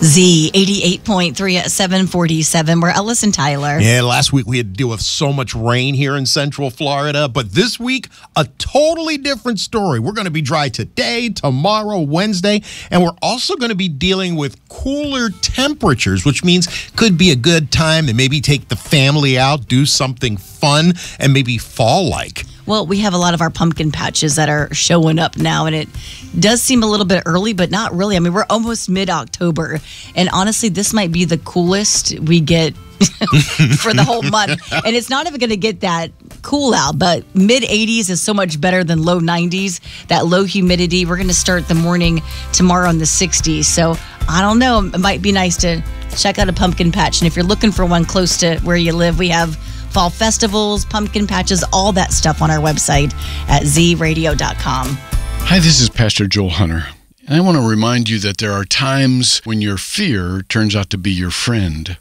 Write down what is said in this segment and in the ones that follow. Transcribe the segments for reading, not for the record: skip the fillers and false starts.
Z 88.3 at 747. We're Ellis and Tyler. Yeah, last week we had to deal with so much rain here in Central Florida, but this week, a totally different story. We're going to be dry today, tomorrow, Wednesday, and we're also going to be dealing with cooler temperatures, which means could be a good time to maybe take the family out, do something fun, and maybe fall-like. Well, we have a lot of our pumpkin patches that are showing up now, and it does seem a little bit early, but not really. I mean, we're almost mid-October, and honestly, this might be the coolest we get for the whole month. And it's not even going to get that cool out, but mid-80s is so much better than low 90s. That low humidity, we're going to start the morning tomorrow in the 60s. So I don't know, it might be nice to check out a pumpkin patch. And if you're looking for one close to where you live, we have fall festivals, pumpkin patches, all that stuff on our website at zradio.com. Hi, this is Pastor Joel Hunter. And I want to remind you that there are times when your fear turns out to be your friend.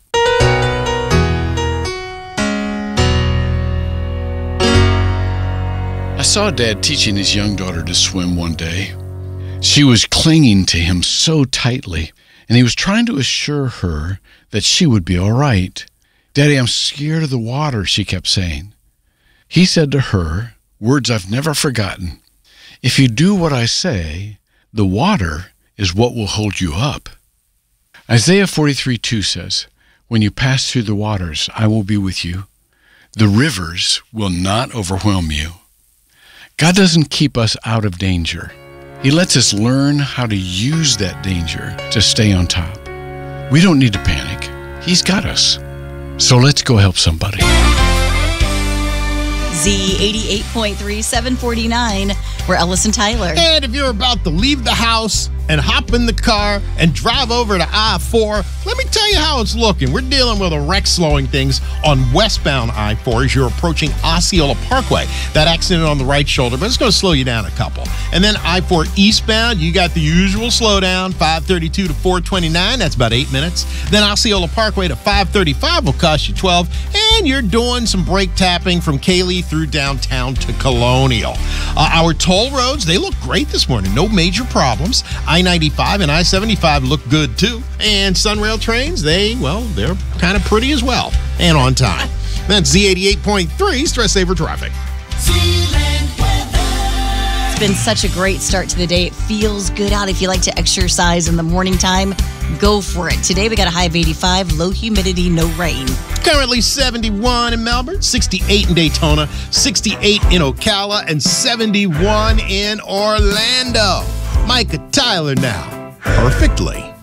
I saw a dad teaching his young daughter to swim one day. She was clinging to him so tightly, and he was trying to assure her that she would be all right. "Daddy, I'm scared of the water," she kept saying. He said to her, words I've never forgotten, "If you do what I say, the water is what will hold you up." Isaiah 43:2 says, "When you pass through the waters, I will be with you. The rivers will not overwhelm you." God doesn't keep us out of danger. He lets us learn how to use that danger to stay on top. We don't need to panic. He's got us. So let's go help somebody. Z 88.3, 749. We're Ellis and Tyler. And if you're about to leave the house and hop in the car and drive over to I-4, let me tell you how it's looking. We're dealing with a wreck slowing things on westbound I-4 as you're approaching Osceola Parkway. That accident on the right shoulder, but it's going to slow you down a couple. And then I-4 eastbound, you got the usual slowdown, 532 to 429. That's about 8 minutes. Then Osceola Parkway to 535 will cost you 12. And you're doing some brake tapping from Cayley through downtown to Colonial. Our toll roads, they look great this morning. No major problems. I-95 and I-75 look good too. And Sunrail trains, they're kind of pretty as well. And on time. That's Z88.3 Stress Saver Traffic. It's been such a great start to the day. It feels good out. If you like to exercise in the morning time, go for it. Today we got a high of 85, low humidity, no rain. Currently 71 in Melbourne, 68 in Daytona, 68 in Ocala, and 71 in Orlando. Micah Tyler now, perfectly.